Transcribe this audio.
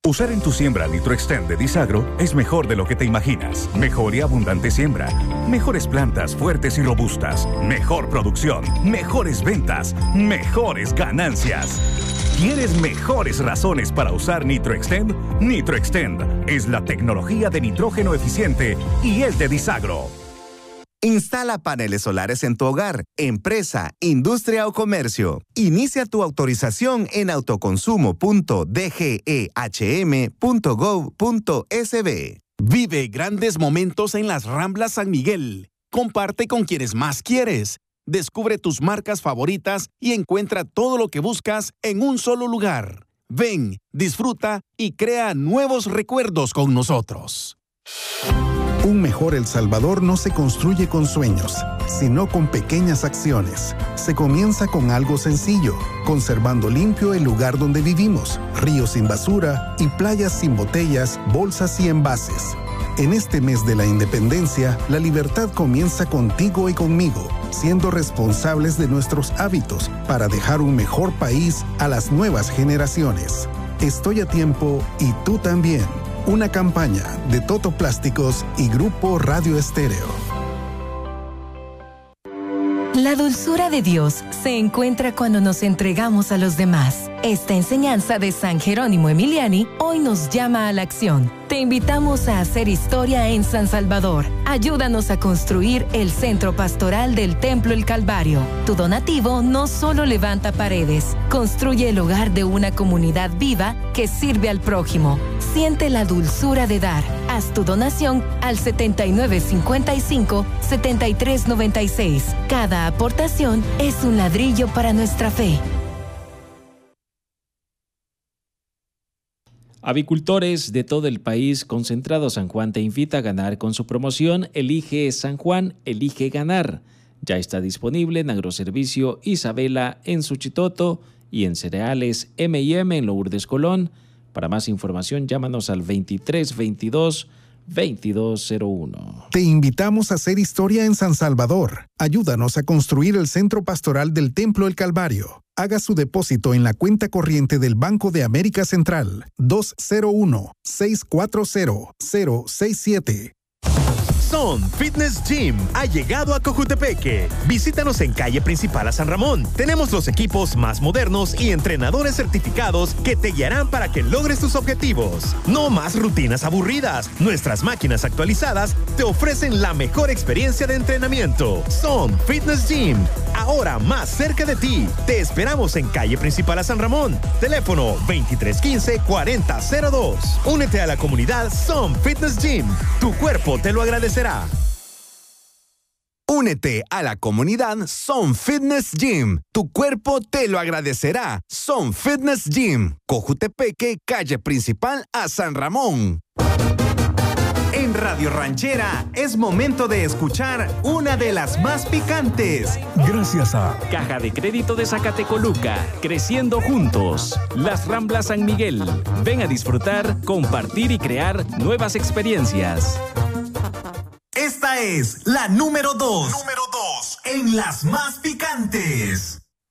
Usar en tu siembra NitroXtend de Disagro es mejor de lo que te imaginas. Mejor y abundante siembra. Mejores plantas fuertes y robustas. Mejor producción. Mejores ventas. Mejores ganancias. ¿Quieres mejores razones para usar NitroXtend? NitroXtend es la tecnología de nitrógeno eficiente y es de Disagro. Instala paneles solares en tu hogar, empresa, industria o comercio. Inicia tu autorización en autoconsumo.dgehm.gov.sb. Vive grandes momentos en las Ramblas San Miguel. Comparte con quienes más quieres. Descubre tus marcas favoritas y encuentra todo lo que buscas en un solo lugar. Ven, disfruta y crea nuevos recuerdos con nosotros. Un mejor El Salvador no se construye con sueños, sino con pequeñas acciones. Se comienza con algo sencillo, conservando limpio el lugar donde vivimos, ríos sin basura y playas sin botellas, bolsas y envases. En este mes de la independencia, la libertad comienza contigo y conmigo, siendo responsables de nuestros hábitos para dejar un mejor país a las nuevas generaciones. Estoy a tiempo y tú también. Una campaña de Toto Plásticos y Grupo Radio Estéreo. La dulzura de Dios se encuentra cuando nos entregamos a los demás. Esta enseñanza de San Jerónimo Emiliani hoy nos llama a la acción. Te invitamos a hacer historia en San Salvador. Ayúdanos a construir el centro pastoral del Templo El Calvario. Tu donativo no solo levanta paredes, construye el hogar de una comunidad viva que sirve al prójimo. Siente la dulzura de dar. Haz tu donación al 7955-7396. Cada aportación es un ladrillo para nuestra fe. Avicultores de todo el país, Concentrado San Juan te invita a ganar con su promoción Elige San Juan, Elige Ganar. Ya está disponible en Agroservicio Isabela, en Suchitoto y en Cereales M&M en Lourdes Colón. Para más información, llámanos al 2322-2201. Te invitamos a hacer historia en San Salvador. Ayúdanos a construir el centro pastoral del Templo El Calvario. Haga su depósito en la cuenta corriente del Banco de América Central 201-640-067. Son Fitness Gym ha llegado a Cojutepeque. Visítanos en calle principal a San Ramón. Tenemos los equipos más modernos y entrenadores certificados que te guiarán para que logres tus objetivos. No más rutinas aburridas. Nuestras máquinas actualizadas te ofrecen la mejor experiencia de entrenamiento. Son Fitness Gym, ahora más cerca de ti. Te esperamos en calle principal a San Ramón. Teléfono 2315-4002. Únete a la comunidad Son Fitness Gym. Tu cuerpo te lo agradecerá. Únete a la comunidad Son Fitness Gym. Tu cuerpo te lo agradecerá. Son Fitness Gym. Cojutepeque, calle principal a San Ramón. En Radio Ranchera es momento de escuchar una de las más picantes. Gracias a Caja de Crédito de Zacatecoluca, creciendo juntos. Las Ramblas San Miguel. Ven a disfrutar, compartir y crear nuevas experiencias. Esta es la número 2 en las más picantes.